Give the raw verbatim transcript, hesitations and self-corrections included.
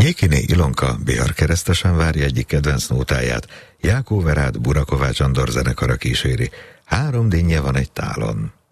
Nyékiné Ilonka Bihar keresztesen várja egyik kedvenc nótáját, Jákó Verát Burakovács Andor zenekara kíséri. Három dinnye van egy tálon.